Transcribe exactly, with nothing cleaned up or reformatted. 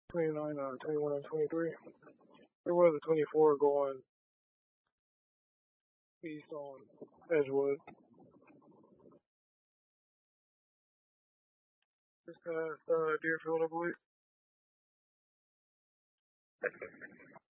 twenty-nine, uh, twenty-one, and twenty-three. There was a twenty-four going east on Edgewood. Just past uh, Deerfield, I believe.